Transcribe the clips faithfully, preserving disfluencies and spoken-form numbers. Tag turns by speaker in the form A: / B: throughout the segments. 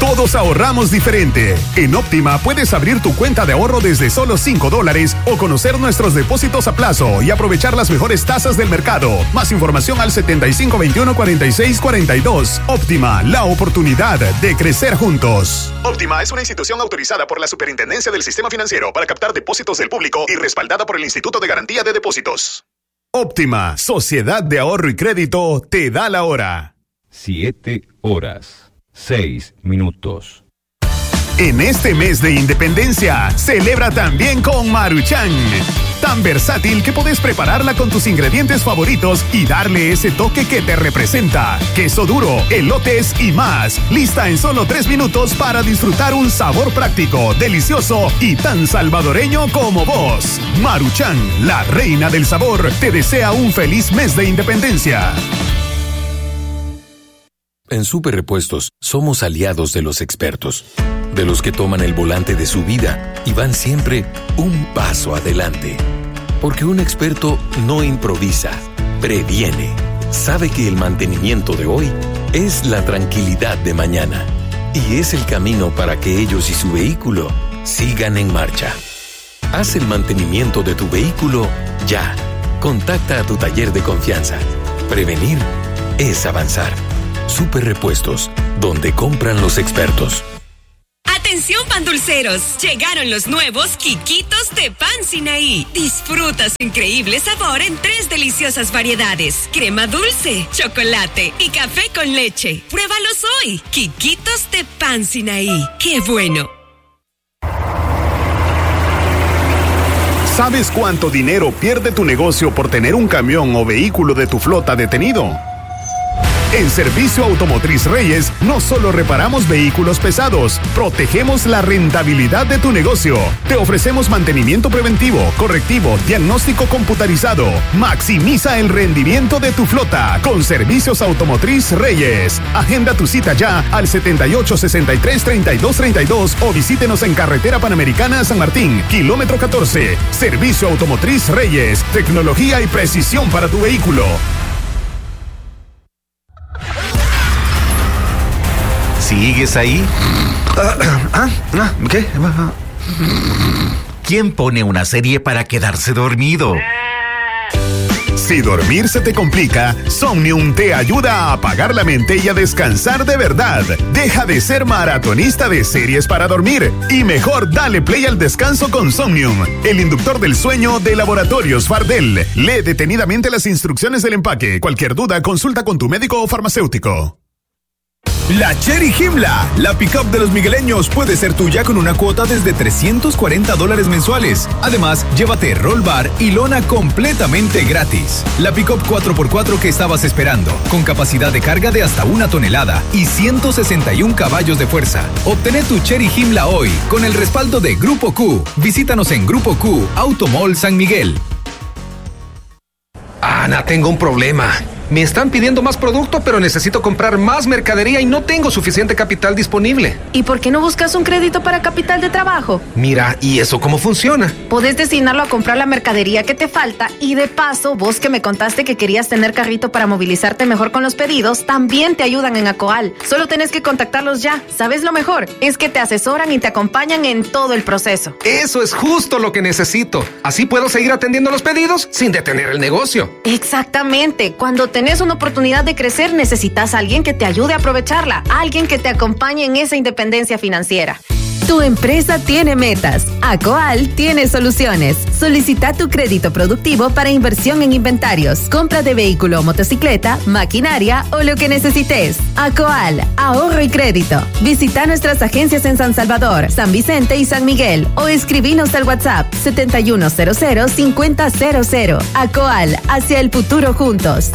A: Todos ahorramos diferente. En Óptima puedes abrir tu cuenta de ahorro desde solo cinco dólares o conocer nuestros depósitos a plazo y aprovechar las mejores tasas del mercado. Más información al setenta y cinco veintiuno cuarenta y seis cuarenta y dos. Óptima, la oportunidad de crecer juntos. Óptima es una institución autorizada por la Superintendencia del Sistema Financiero para captar depósitos del público y respaldada por el Instituto de Garantía de Depósitos. Óptima, Sociedad de Ahorro y Crédito, te da la hora.
B: Siete horas, seis minutos.
A: En este mes de Independencia, celebra también con Maruchan. Tan versátil que puedes prepararla con tus ingredientes favoritos y darle ese toque que te representa. Queso duro, elotes y más. Lista en solo tres minutos para disfrutar un sabor práctico, delicioso y tan salvadoreño como vos. Maruchan, la reina del sabor, te desea un feliz mes de Independencia.
C: En Super Repuestos somos aliados de los expertos, de los que toman el volante de su vida y van siempre un paso adelante. Porque un experto no improvisa, previene. Sabe que el mantenimiento de hoy es la tranquilidad de mañana y es el camino para que ellos y su vehículo sigan en marcha. Haz el mantenimiento de tu vehículo ya. Contacta a tu taller de confianza. Prevenir es avanzar. Super Repuestos, donde compran los expertos.
D: ¡Atención, pan dulceros! Llegaron los nuevos Quiquitos de Pan Sinaí. Disfruta su increíble sabor en tres deliciosas variedades: crema dulce, chocolate y café con leche. ¡Pruébalos hoy! Quiquitos de Pan Sinaí. ¡Qué bueno!
A: ¿Sabes cuánto dinero pierde tu negocio por tener un camión o vehículo de tu flota detenido? En Servicio Automotriz Reyes, no solo reparamos vehículos pesados, protegemos la rentabilidad de tu negocio. Te ofrecemos mantenimiento preventivo, correctivo, diagnóstico computarizado. Maximiza el rendimiento de tu flota con Servicios Automotriz Reyes. Agenda tu cita ya al setenta y ocho sesenta y tres treinta y dos treinta y dos o visítenos en Carretera Panamericana San Martín, kilómetro catorce. Servicio Automotriz Reyes, tecnología y precisión para tu vehículo.
E: ¿Sigues ahí? ¿Ah? ¿Ah? ¿Qué? ¿Quién pone una serie para quedarse dormido?
A: Si dormir se te complica, Somnium te ayuda a apagar la mente y a descansar de verdad. Deja de ser maratonista de series para dormir y mejor dale play al descanso con Somnium, el inductor del sueño de Laboratorios Fardel. Lee detenidamente las instrucciones del empaque. Cualquier duda, consulta con tu médico o farmacéutico.
F: La Cherry Himla, la pick-up de los migueleños, puede ser tuya con una cuota desde trescientos cuarenta dólares mensuales. Además, llévate roll bar y lona completamente gratis. La pick-up cuatro por cuatro que estabas esperando, con capacidad de carga de hasta una tonelada y ciento sesenta y un caballos de fuerza. Obtené tu Cherry Himla hoy con el respaldo de Grupo Q. Visítanos en Grupo Q, Automall San Miguel.
G: Ana, tengo un problema. Me están pidiendo más producto, pero necesito comprar más mercadería y no tengo suficiente capital disponible.
H: ¿Y por qué no buscas un crédito para capital de trabajo?
G: Mira, ¿y eso cómo funciona?
H: Podés destinarlo a comprar la mercadería que te falta y de paso, vos que me contaste que querías tener carrito para movilizarte mejor con los pedidos, también te ayudan en Acoal. Solo tenés que contactarlos ya. ¿Sabes lo mejor? Es que te asesoran y te acompañan en todo el proceso.
G: Eso es justo lo que necesito. Así puedo seguir atendiendo los pedidos sin detener el negocio.
H: Exactamente. Cuando te tenés una oportunidad de crecer, necesitas a alguien que te ayude a aprovecharla, alguien que te acompañe en esa independencia financiera.
I: Tu empresa tiene metas. Acoal tiene soluciones. Solicita tu crédito productivo para inversión en inventarios, compra de vehículo o motocicleta, maquinaria o lo que necesites. Acoal, ahorro y crédito. Visita nuestras agencias en San Salvador, San Vicente y San Miguel o escribinos al WhatsApp setenta y uno cero cero cincuenta cero cero. Acoal, hacia el futuro juntos.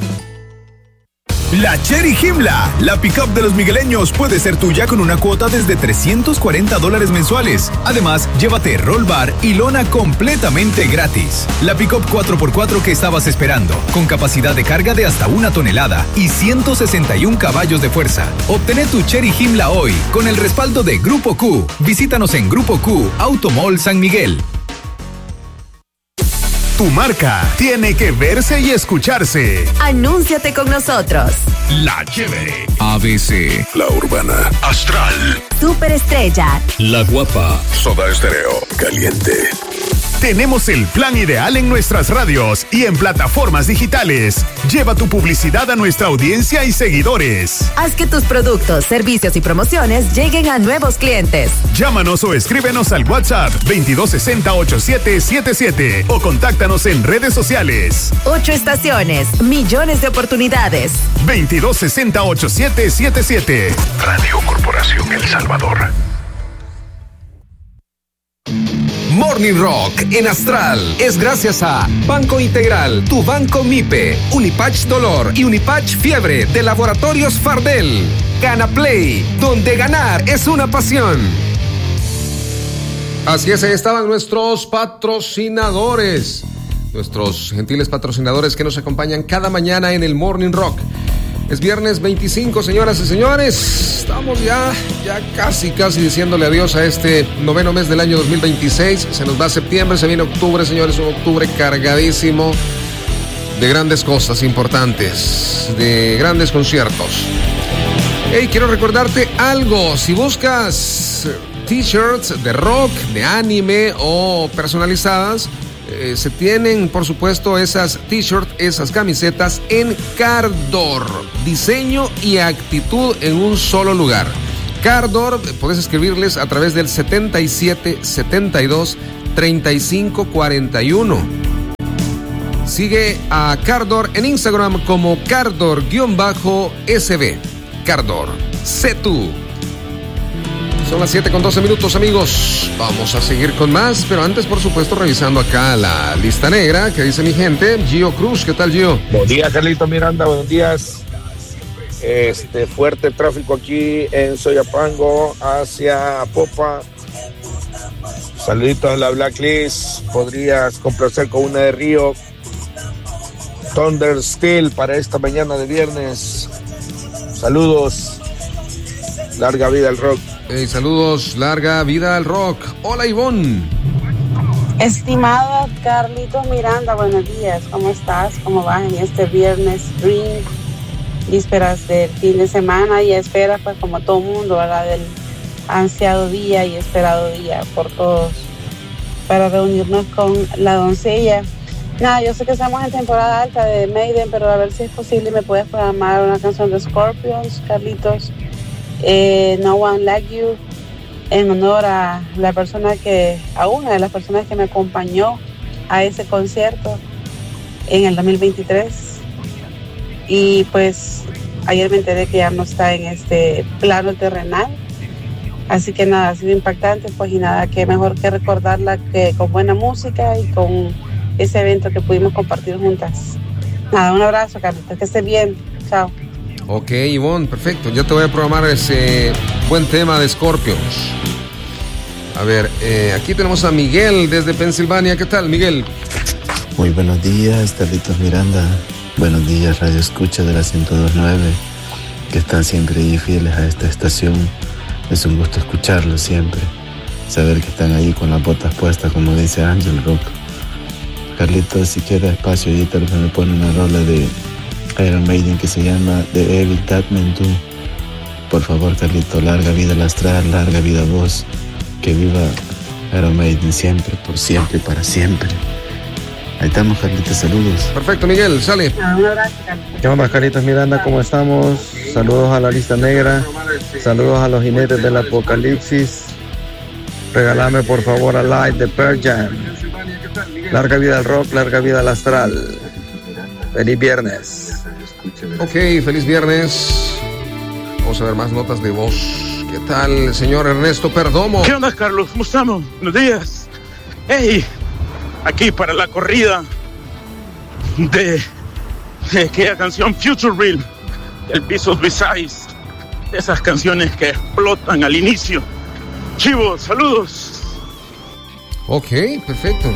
F: La Cherry Himla, la pick-up de los migueleños, puede ser tuya con una cuota desde trescientos cuarenta dólares mensuales. Además, llévate roll bar y lona completamente gratis. La pick-up cuatro por cuatro que estabas esperando, con capacidad de carga de hasta una tonelada y ciento sesenta y un caballos de fuerza. Obtené tu Cherry Himla hoy con el respaldo de Grupo Q. Visítanos en Grupo Q, Automall San Miguel.
A: Tu marca tiene que verse y escucharse.
I: Anúnciate con nosotros.
A: La Chévere.
F: A B C.
J: La Urbana.
A: Astral.
I: Superestrella.
J: La Guapa. Soda Estéreo. Caliente.
A: Tenemos el plan ideal en nuestras radios y en plataformas digitales. Lleva tu publicidad a nuestra audiencia y seguidores.
I: Haz que tus productos, servicios y promociones lleguen a nuevos clientes.
A: Llámanos o escríbenos al WhatsApp veintidós sesenta, ochenta y siete setenta y siete o contáctanos en redes sociales.
I: Ocho estaciones, millones de oportunidades.
A: veintidós sesenta, ochenta y siete setenta y siete.
J: Radio Corporación El Salvador.
G: Morning Rock en Astral es gracias a Banco Integral, tu banco MIPE, Unipatch Dolor y Unipatch Fiebre de Laboratorios Fardel. Gana Play, donde ganar es una pasión. Así es, ahí estaban nuestros patrocinadores, nuestros gentiles patrocinadores que nos acompañan cada mañana en el Morning Rock. Es viernes veinticinco, señoras y señores. Estamos ya, ya casi, casi diciéndole adiós a este noveno mes del año dos mil veintiséis. Se nos va septiembre, se viene octubre, señores. Un octubre cargadísimo de grandes cosas importantes, de grandes conciertos. Hey, quiero recordarte algo. Si buscas t-shirts de rock, de anime o personalizadas, Eh, se tienen, por supuesto, esas t-shirts, esas camisetas en Cardor. Diseño y actitud en un solo lugar. Cardor, puedes escribirles a través del setenta y siete, setenta y dos, treinta y cinco, cuarenta y uno. Sigue a Cardor en Instagram como Cardor-S B. Cardor, sé tú. Son las siete con doce minutos, amigos. Vamos a seguir con más, pero antes, por supuesto, revisando acá la lista negra que dice mi gente. Gio Cruz, ¿qué tal, Gio?
K: Buenos días, Carlito Miranda, buenos días. Este fuerte tráfico aquí en Soyapango hacia Popa. Saluditos a la Blacklist. Podrías complacer con una de Río. Thunder Steel para esta mañana de viernes. Saludos. Larga vida al rock.
G: Hey, saludos, larga vida al rock. Hola, Ivonne.
L: Estimado Carlitos Miranda, buenos días. ¿Cómo estás? ¿Cómo vas en este viernes Spring? Vísperas del fin de semana y espera, pues como todo mundo, ¿verdad? Del ansiado día y esperado día por todos para reunirnos con la doncella. Nada, yo sé que estamos en temporada alta de Maiden, pero a ver si es posible me puedes programar una canción de Scorpions, Carlitos. Eh, No One Like You, en honor a la persona que, a una de las personas que me acompañó a ese concierto en el dos mil veintitrés. Y pues ayer me enteré que ya no está en este plano terrenal. Así que nada, ha sido impactante, pues y nada, que mejor que recordarla que con buena música y con ese evento que pudimos compartir juntas. Nada, un abrazo, Carlitos, que estés bien. Chao.
G: Ok, Ivonne, perfecto. Ya te voy a programar ese buen tema de Scorpions. A ver, eh, aquí tenemos a Miguel desde Pensilvania. ¿Qué tal, Miguel?
M: Muy buenos días, Carlitos Miranda. Buenos días, Radio Escucha de la ciento dos punto nueve, que están siempre ahí fieles a esta estación. Es un gusto escucharlos siempre. Saber que están ahí con las botas puestas, como dice Angel Rock. Carlitos, si queda espacio, ahí tal vez me pone una rola de Iron Maiden que se llama The Evil Tatman dos. Por favor, Carlito, larga vida al Astral, larga vida a vos. Que viva Iron Maiden siempre, por siempre y para siempre. Ahí estamos, Carlitos, saludos.
G: Perfecto, Miguel, sale.
L: Un abrazo, Carlitos.
N: ¿Qué onda, Carlitos Miranda? ¿Cómo estamos? Saludos a la lista negra. Saludos a los jinetes del apocalipsis. Regálame, por favor, a Light de Pearl Jam. Larga vida al rock, larga vida al Astral. Feliz viernes.
G: Ok, feliz viernes. Vamos a ver más notas de voz. ¿Qué tal, señor Ernesto Perdomo?
O: ¿Qué onda, Carlos? ¿Cómo estamos? Buenos días. Hey, aquí para la corrida de, de aquella canción Future Real, del Pisos Besides. Esas canciones que explotan al inicio. Chivos, saludos.
G: Ok, perfecto.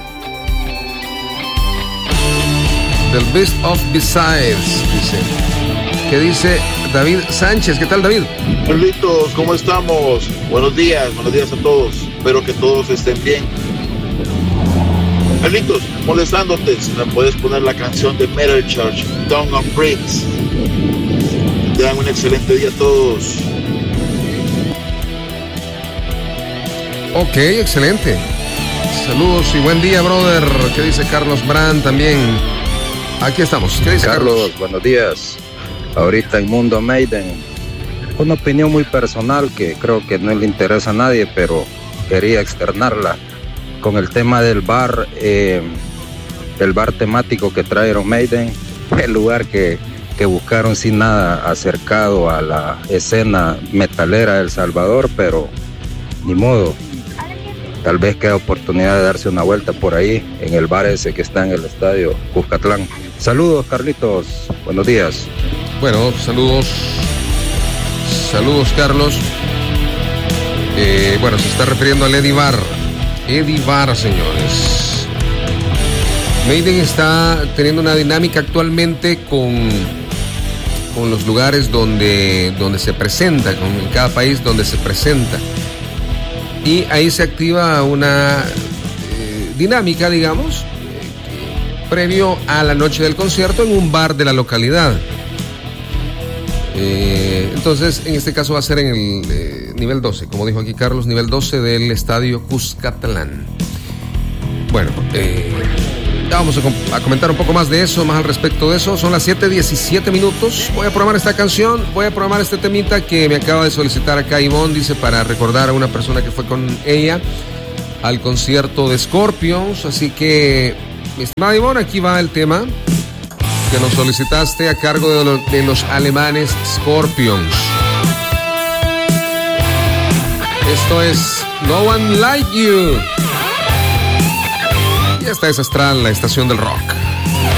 G: Del Beast of Besides, dice. ¿Qué dice David Sánchez? ¿Qué tal, David?
P: Carlitos, ¿cómo estamos? Buenos días, buenos días a todos. Espero que todos estén bien. Carlitos, molestándote, si me puedes poner la canción de Metal Church, Dawn of Bricks. Tengan un excelente día a todos.
G: Ok, excelente. Saludos y buen día, brother. ¿Qué dice Carlos Brand también? Aquí estamos. ¿Qué dice Carlos?
Q: Carlos, buenos días. Ahorita en Mundo Maiden, una opinión muy personal que creo que no le interesa a nadie, pero quería externarla con el tema del bar, eh, el bar temático que trajeron Maiden, el lugar que, que buscaron sin nada acercado a la escena metalera de El Salvador, pero ni modo. Tal vez queda oportunidad de darse una vuelta por ahí, en el bar ese que está en el estadio Cuscatlán. Saludos, Carlitos. Buenos días.
G: Bueno, saludos. Saludos, Carlos. Eh, bueno, se está refiriendo al Eddie Bar. Eddie Bar, señores. Maiden está teniendo una dinámica actualmente con, con los lugares donde, donde se presenta, con en cada país donde se presenta. Y ahí se activa una eh, dinámica, digamos, eh, previo a la noche del concierto en un bar de la localidad. Eh, entonces, en este caso va a ser en el eh, nivel doce, como dijo aquí Carlos, nivel doce del estadio Cuscatlán. Bueno, eh, ya vamos a, com- a comentar un poco más de eso, más al respecto de eso. Son las siete diecisiete minutos. Voy a programar esta canción, voy a programar este temita que me acaba de solicitar acá Ivonne, dice, para recordar a una persona que fue con ella al concierto de Scorpions. Así que, mi estimada Ivonne, aquí va el tema que nos solicitaste a cargo de, lo, de los alemanes Scorpions. Esto es No One Like You. Y esta es Astral, la estación del rock.